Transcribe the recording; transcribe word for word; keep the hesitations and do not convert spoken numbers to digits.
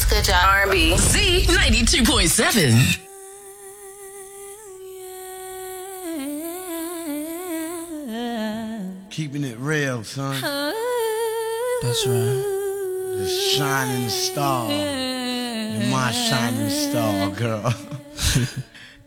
Good job. R and B. Z ninety-two point seven. Keeping it real, son. That's right. The shining star. You're my shining star, girl.